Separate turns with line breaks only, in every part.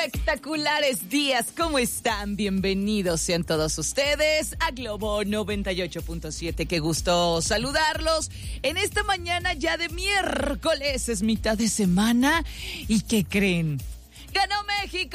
Espectaculares días, ¿cómo están? Bienvenidos sean todos ustedes a Globo 98.7. Qué gusto saludarlos en esta mañana ya de miércoles, es mitad de semana. ¿Y qué creen? ¡Ganó México!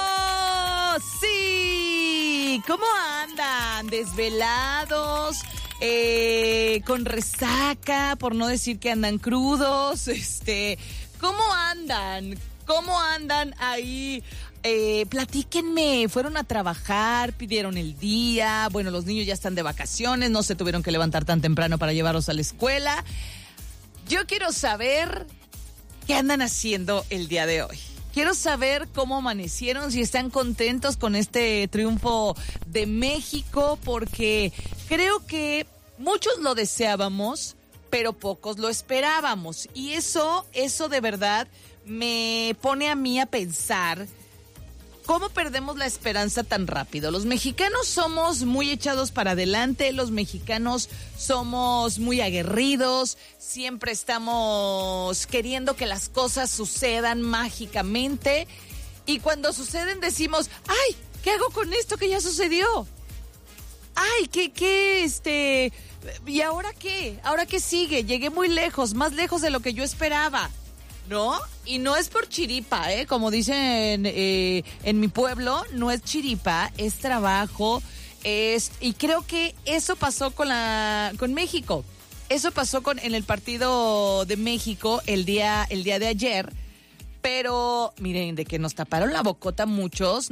¡Sí! ¿Cómo andan? ¿Desvelados? ¿Con resaca? Por no decir que andan crudos. ¿Cómo andan? ¿Cómo andan ahí? Platíquenme, ¿fueron a trabajar? ¿Pidieron el día? Bueno, los niños ya están de vacaciones, no se tuvieron que levantar tan temprano para llevarlos a la escuela. Yo quiero saber qué andan haciendo el día de hoy. Quiero saber cómo amanecieron, si están contentos con este triunfo de México, porque creo que muchos lo deseábamos, pero pocos lo esperábamos. Y eso de verdad me pone a mí a pensar cómo perdemos la esperanza tan rápido. Los mexicanos somos muy echados para adelante, los mexicanos somos muy aguerridos, siempre estamos queriendo que las cosas sucedan mágicamente y cuando suceden decimos, ¡ay! ¿Qué hago con esto que ya sucedió? ¡Ay! ¿Y ahora qué? ¿Ahora qué sigue? Llegué muy lejos, más lejos de lo que yo esperaba. ¿No? Y no es por chiripa, como dicen en mi pueblo, no es chiripa, es trabajo, y creo que eso pasó con México. Eso pasó en el partido de México el día de ayer. Pero, miren, de que nos taparon la bocota muchos,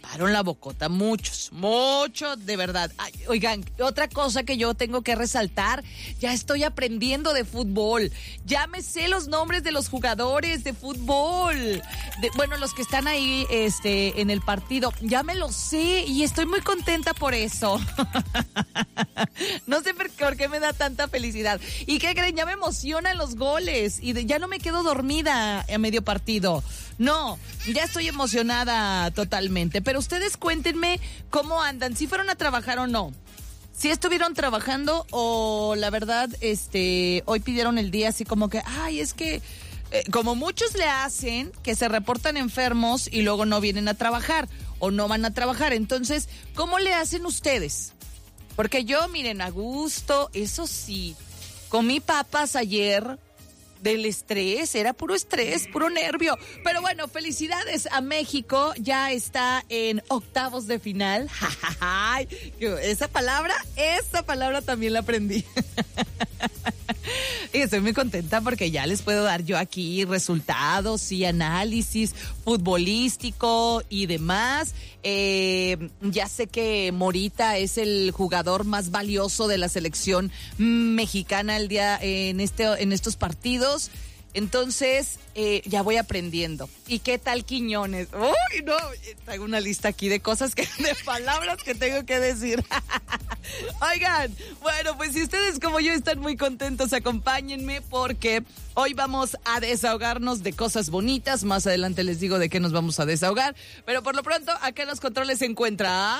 mucho, de verdad. Ay, oigan, otra cosa que yo tengo que resaltar, ya estoy aprendiendo de fútbol, ya me sé los nombres de los jugadores de fútbol, los que están ahí, en el partido, ya me los sé y estoy muy contenta por eso. No sé por qué me da tanta felicidad. ¿Y qué creen? Ya me emocionan los goles y ya no me quedo dormida a medio partido. No, ya estoy emocionada totalmente. Pero ustedes cuéntenme cómo andan, si fueron a trabajar o no. Si estuvieron trabajando o la verdad, hoy pidieron el día así como que, ay, es que, como muchos le hacen, que se reportan enfermos y luego no vienen a trabajar o no van a trabajar. Entonces, ¿cómo le hacen ustedes? Porque yo, miren, a gusto, eso sí, comí papas ayer del estrés, era puro estrés, puro nervio. Pero bueno, felicidades a México, ya está en octavos de final. Esa palabra también la aprendí. Y estoy muy contenta porque ya les puedo dar yo aquí resultados y análisis futbolístico y demás. Ya sé que Morita es el jugador más valioso de la selección mexicana en estos partidos. Entonces, ya voy aprendiendo. ¿Y qué tal Quiñones? ¡Uy, no! Traigo una lista aquí de palabras que tengo que decir. Oigan, bueno, pues si ustedes como yo están muy contentos, acompáñenme porque hoy vamos a desahogarnos de cosas bonitas. Más adelante les digo de qué nos vamos a desahogar. Pero por lo pronto, acá en los controles se encuentra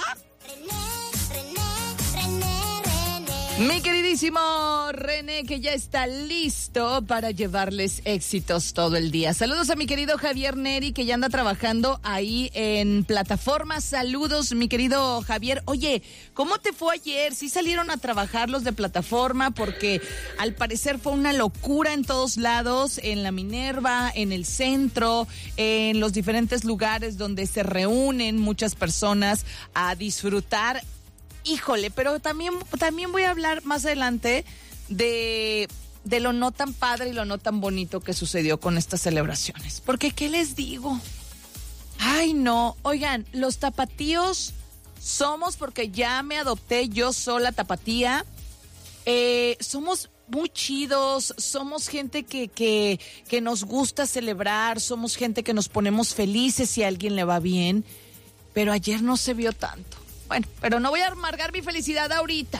mi queridísimo René, que ya está listo para llevarles éxitos todo el día. Saludos a mi querido Javier Neri, que ya anda trabajando ahí en plataforma. Saludos, mi querido Javier. Oye, ¿cómo te fue ayer? ¿Sí salieron a trabajar los de plataforma? Porque al parecer fue una locura en todos lados, en la Minerva, en el centro, en los diferentes lugares donde se reúnen muchas personas a disfrutar. Híjole, pero también voy a hablar más adelante de lo no tan padre y lo no tan bonito que sucedió con estas celebraciones. Porque, ¿qué les digo? Ay, no. Oigan, los tapatíos somos, porque ya me adopté yo sola tapatía. Somos muy chidos, somos gente que nos gusta celebrar, somos gente que nos ponemos felices si a alguien le va bien. Pero ayer no se vio tanto. Bueno, pero no voy a amargar mi felicidad ahorita.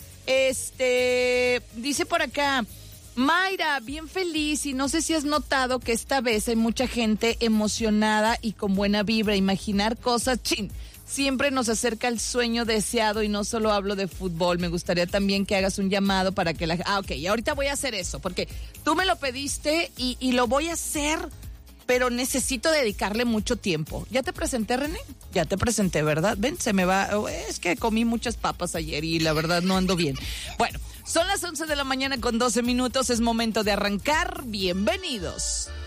Dice por acá, Mayra, bien feliz, y no sé si has notado que esta vez hay mucha gente emocionada y con buena vibra. Imaginar cosas, siempre nos acerca el sueño deseado, y no solo hablo de fútbol. Me gustaría también que hagas un llamado para que ok, y ahorita voy a hacer eso, porque tú me lo pediste y lo voy a hacer pero necesito dedicarle mucho tiempo. ¿Ya te presenté, René? Ya te presenté, ¿verdad? Ven, se me va. Es que comí muchas papas ayer y la verdad no ando bien. Bueno, son las 11 de la mañana con 12 minutos. Es momento de arrancar. Bienvenidos.